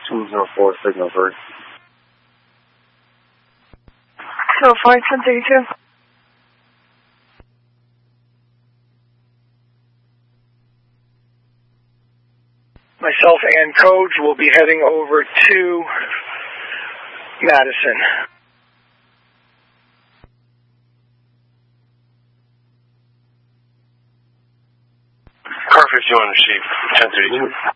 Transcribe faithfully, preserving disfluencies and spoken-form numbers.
two zero four, signal three. two oh four, ten thirty-two. Myself and Coach will be heading over to Madison. Car fifty-one, receive ten thirty-two.